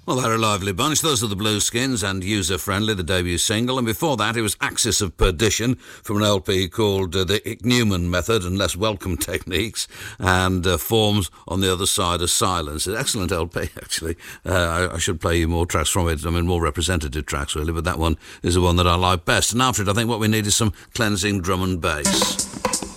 Well, they're a lively bunch. Those are the Blueskins and User Friendly, the debut single. And before that, it was Axis of Perdition from an LP called The Icknewman Method and Less Welcome Techniques, and Forms on the Other Side of Silence. An excellent LP, actually. I should play you more tracks from it. I mean, more representative tracks, really, but that one is the one that I like best. And after it, I think what we need is some cleansing drum and bass.